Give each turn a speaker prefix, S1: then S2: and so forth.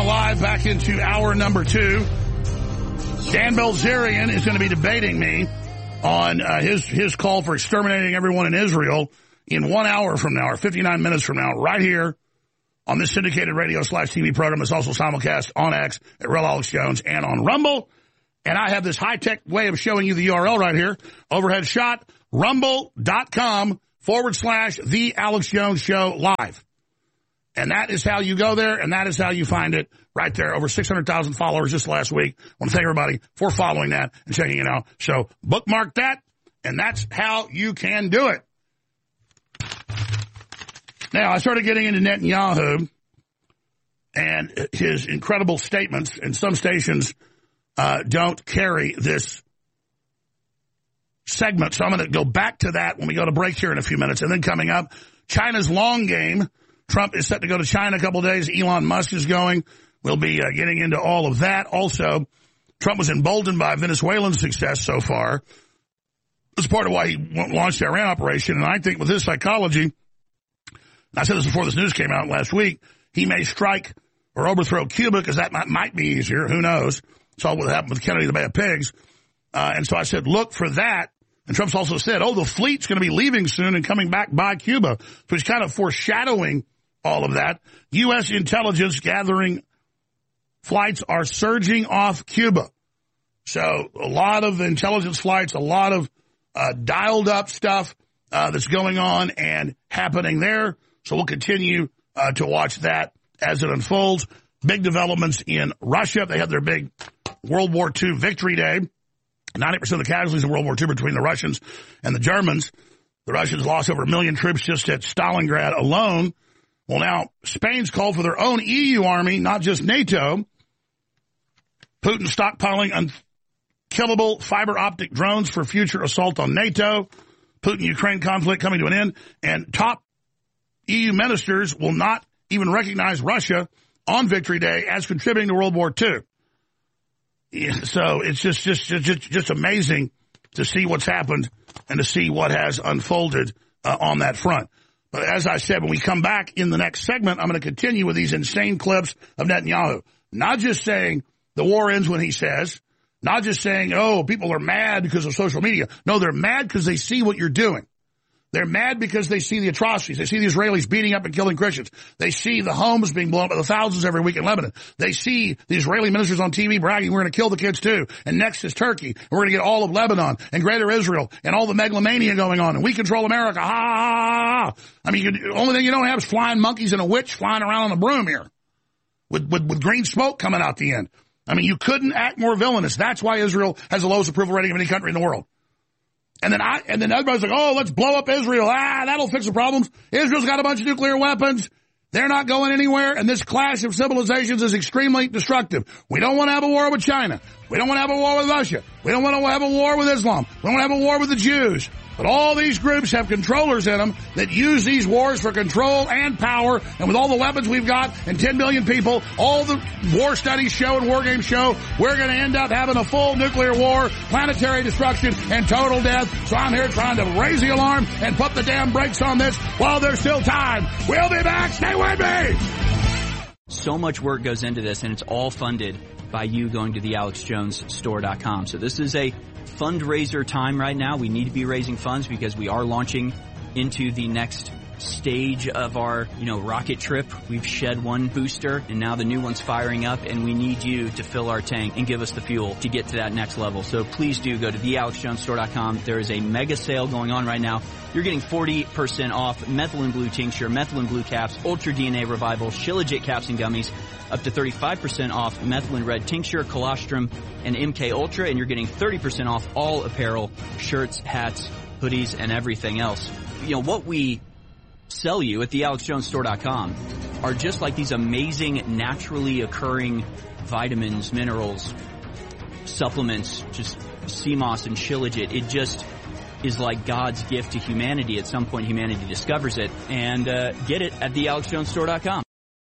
S1: live back into hour number 2. Dan Bilzerian is going to be debating me on his call for exterminating everyone in Israel in 1 hour from now, or 59 minutes from now, right here on this syndicated radio/TV program. It's also simulcast on X at Real Alex Jones and on Rumble. And I have this high-tech way of showing you the URL right here. Overhead shot, rumble.com/The Alex Jones Show live. And that is how you go there, and that is how you find it right there. Over 600,000 followers just last week. I want to thank everybody for following that and checking it out. So bookmark that, and that's how you can do it. Now, I started getting into Netanyahu and his incredible statements, and some stations don't carry this segment. So I'm going to go back to that when we go to break here in a few minutes. And then coming up, China's long game. Trump is set to go to China a couple of days. Elon Musk is going. We'll be getting into all of that. Also, Trump was emboldened by Venezuelan success so far. That's part of why he launched the Iran operation. And I think with his psychology, and I said this before this news came out last week, he may strike or overthrow Cuba because that might be easier. Who knows? Saw what happened with Kennedy, the Bay of Pigs. And so I said, look for that. And Trump's also said, the fleet's going to be leaving soon and coming back by Cuba. So he's kind of foreshadowing all of that. U.S. intelligence gathering flights are surging off Cuba. So a lot of intelligence flights, a lot of dialed up stuff that's going on and happening there. So we'll continue to watch that as it unfolds. Big developments in Russia. They had their big World War II victory day. 90% of the casualties in World War II between the Russians and the Germans. The Russians lost over 1 million troops just at Stalingrad alone. Well, now, Spain's called for their own EU army, not just NATO. Putin stockpiling unkillable fiber optic drones for future assault on NATO. Putin-Ukraine conflict coming to an end. And top EU ministers will not even recognize Russia on Victory Day as contributing to World War II. Yeah, so it's just amazing to see what's happened and to see what has unfolded on that front. But as I said, when we come back in the next segment, I'm going to continue with these insane clips of Netanyahu. Not just saying the war ends when he says, not just saying, people are mad because of social media. No, they're mad because they see what you're doing. They're mad because they see the atrocities. They see the Israelis beating up and killing Christians. They see the homes being blown up by the thousands every week in Lebanon. They see the Israeli ministers on TV bragging, we're going to kill the kids too. And next is Turkey. And we're going to get all of Lebanon and greater Israel and all the megalomania going on. And we control America. Ha, ha, ha, ha. I mean, the only thing you don't have is flying monkeys and a witch flying around on a broom here with green smoke coming out the end. I mean, you couldn't act more villainous. That's why Israel has the lowest approval rating of any country in the world. And then everybody's like, let's blow up Israel. That'll fix the problems. Israel's got a bunch of nuclear weapons. They're not going anywhere. And this clash of civilizations is extremely destructive. We don't want to have a war with China. We don't want to have a war with Russia. We don't want to have a war with Islam. We don't want to have a war with the Jews. But all these groups have controllers in them that use these wars for control and power. And with all the weapons we've got and 10 million people, all the war studies show and war games show, we're going to end up having a full nuclear war, planetary destruction, and total death. So I'm here trying to raise the alarm and put the damn brakes on this while there's still time. We'll be back. Stay with me.
S2: So much work goes into this, and it's all funded by you going to thealexjonesstore.com. So this is a fundraiser time right now. We need to be raising funds because we are launching into the next stage of our, rocket trip. We've shed one booster and now the new one's firing up, and we need you to fill our tank and give us the fuel to get to that next level. So please do go to thealexjonesstore.com. There is a mega sale going on right now. You're getting 40% off methylene blue tincture, methylene blue caps, Ultra DNA Revival, Shilajit caps and gummies, up to 35% off methylene red tincture, colostrum, and MK Ultra, and you're getting 30% off all apparel, shirts, hats, hoodies, and everything else. What we sell you at thealexjonesstore.com are just like these amazing naturally occurring vitamins, minerals, supplements, just sea moss and Shilajit. It just is like God's gift to humanity. At some point, humanity discovers it. And get it at thealexjonesstore.com.